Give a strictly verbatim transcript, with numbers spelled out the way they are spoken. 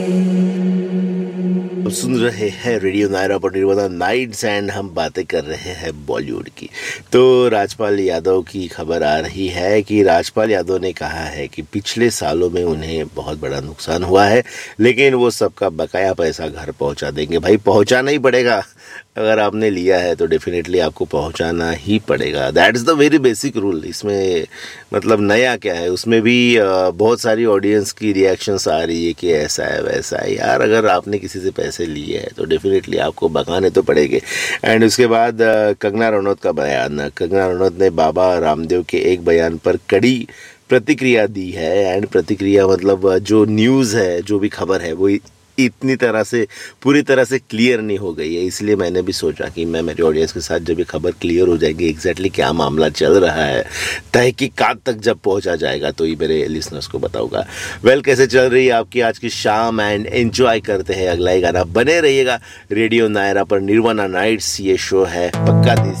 सुन रहे हैं रेडियो नायरा पर निर्वाणा नाइट्स एंड हम बातें कर रहे हैं बॉलीवुड की। तो राजपाल यादव की खबर आ रही है कि राजपाल यादव ने कहा है कि पिछले सालों में उन्हें बहुत बड़ा नुकसान हुआ है, लेकिन वो सबका बकाया पैसा घर पहुंचा देंगे। भाई पहुंचाना ही पड़ेगा, अगर आपने लिया है तो डेफिनेटली आपको पहुंचाना ही पड़ेगा। That is the very basic rule. इसमें मतलब नया क्या है, उसमें भी बहुत सारी ऑडियंस की रिएक्शंस आ रही है कि ऐसा है वैसा है। यार अगर आपने किसी से पैसे लिए हैं तो डेफिनेटली आपको बकाने तो पड़ेंगे। एंड उसके बाद कंगना रनौत का बयान, कंगना रनौत ने बाबा रामदेव के एक बयान पर कड़ी प्रतिक्रिया दी है। एंड प्रतिक्रिया मतलब जो न्यूज़ है, जो भी खबर है, वो इतनी तरह से पूरी तरह से क्लियर नहीं हो गई है। इसलिए मैंने भी सोचा कि मैं मेरे ऑडियंस के साथ जब ये खबर क्लियर हो जाएगी एग्जैक्टली क्या मामला चल रहा है, तहकीकात तक जब पहुंचा जाएगा तो ही मेरे लिसनर्स को बताऊंगा। वेल, कैसे चल रही है आपकी आज की शाम एंड एंजॉय करते हैं अगला ही गाना। बने रहिएगा रेडियो नायरा पर, निर्वाणा नाइट्स ये शो है पक्का देसी।